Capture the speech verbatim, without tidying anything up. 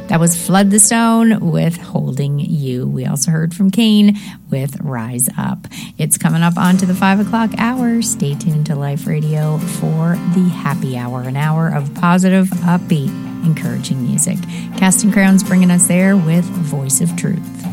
That was Flood the Stone with Holding You. We also heard from Kane with Rise Up. It's coming up onto the five o'clock hour. Stay tuned to Life Radio for the happy hour, an hour of positive, upbeat, encouraging music. Casting Crowns bringing us there with Voice of Truth.